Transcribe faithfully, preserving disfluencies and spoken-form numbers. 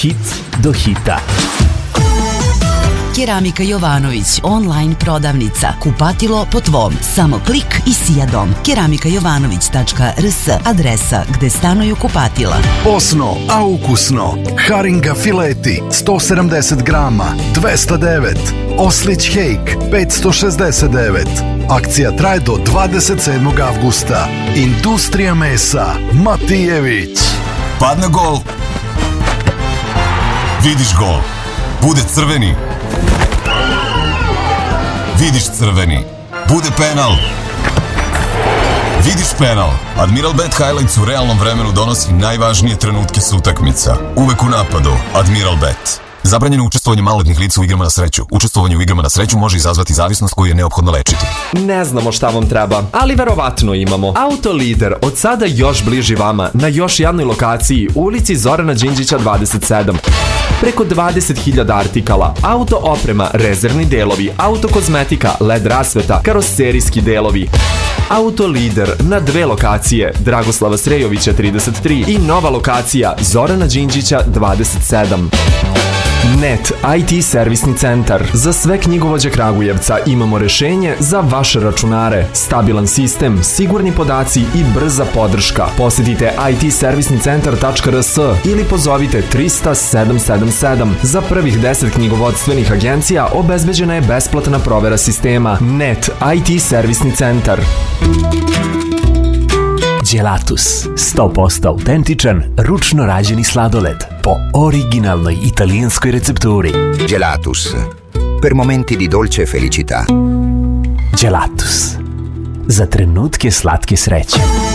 hit do hita. Keramika Jovanović, online prodavnica. Kupatilo po tvom. Samo klik i sijadom. keramika jovanović tačka r s, adresa gde stanuju kupatila. Osno, a ukusno. Haringa fileti, sto sedamdeset grama, dvesta devet. Oslić hejk, petsto šezdeset devet. Akcija traje do dvadeset sedmog avgusta. Industrija mesa, Matijević. Padne gol. Vidiš gol. Bude crveni. Vidiš crveni. Bude penal. Vidiš penal. Admiral Bet Highlights u realnom vremenu donosi najvažnije trenutke s utakmica. Uvek u napadu. Admiral Bet. Zabranjeno učestvovanje maloletnih lica u igrama na sreću. Učestvovanje u igrama na sreću može izazvati zavisnost koju je neophodno lečiti. Ne znamo šta vam treba, ali verovatno imamo. Autolider od sada još bliži vama na još jednoj lokaciji u ulici Zorana Đinđića dvadeset sedam. Preko dvadeset hiljada artikala, auto oprema, rezervni delovi, auto kozmetika, led rasveta, karoserijski delovi. Autolider na dve lokacije, Dragoslava Srejovića trideset tri i nova lokacija Zorana Đinđića dvadeset sedam. Net I T servisni centar. Za sve knjigovođe Kragujevca imamo rešenje za vaše računare. Stabilan sistem, sigurni podaci i brza podrška. Posjetite i t servisni centar tačka r s ili pozovite trista sedam sedam sedam. Za prvih deset knjigovodstvenih agencija obezbeđena je besplatna provera sistema. Net I T servisni centar. Gelatus, sto posto autentičan, ručno rađeni sladoled po originalnoj italijanskoj recepturi. Gelatus, per momenti di dolce felicità. Gelatus, za trenutke slatke sreće.